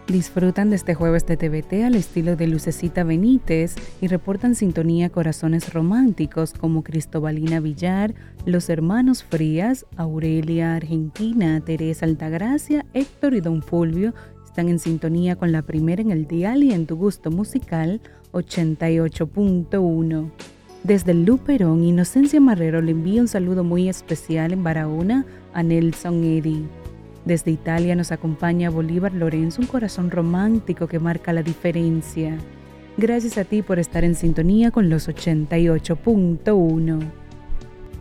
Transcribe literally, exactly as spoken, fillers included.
Disfrutan de este jueves de T V T al estilo de Lucecita Benítez y reportan sintonía corazones románticos como Cristobalina Villar, Los Hermanos Frías, Aurelia Argentina, Teresa Altagracia, Héctor y Don Fulvio están en sintonía con la primera en el dial y en tu gusto musical ochenta y ocho punto uno. Desde el Luperón, Inocencia Marrero le envía un saludo muy especial en Barahona a Nelson Eddy. Desde Italia nos acompaña Bolívar Lorenzo, un corazón romántico que marca la diferencia. Gracias a ti por estar en sintonía con los ochenta y ocho punto uno.